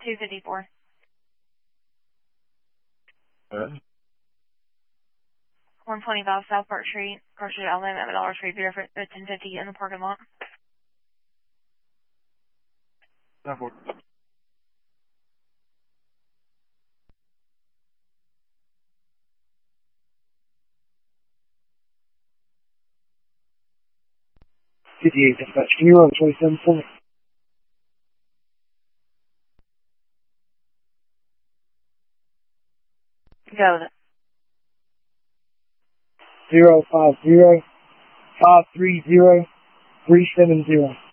254. 125 South Park Street, Carthage, Alabama, at Dollar Tree, be there for 10:50 in the parking lot. 58 dispatch. Can you run 27 for me? Go with it. 050-530-370.